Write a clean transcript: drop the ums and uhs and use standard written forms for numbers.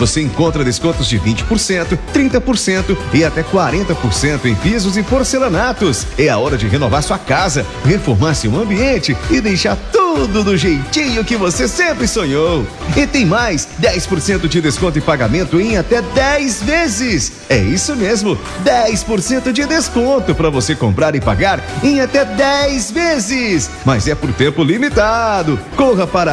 você encontra descontos de 20%, 30% e até 40% em pisos e porcelanatos. É a hora de renovar sua casa, reformar seu ambiente e deixar tudo do jeitinho que você sempre sonhou. E tem mais, 10% de desconto e pagamento em até 10 vezes. É isso mesmo, 10% de desconto para você comprar e pagar em até 10 vezes. Mas é por tempo limitado. Corra para